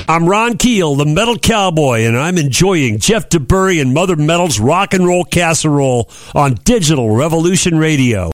I'm Ron Keel, the Metal Cowboy, and I'm enjoying Jeff DeBurry and Mother Metal's Rock and Roll Casserole on Digital Revolution Radio.